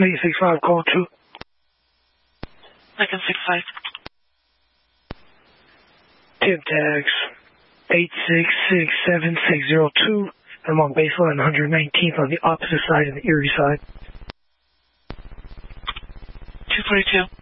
865, call 2. Lincoln 65. Tip tags 8667602. I'm on baseline 119th on the opposite side of the Erie side. 242.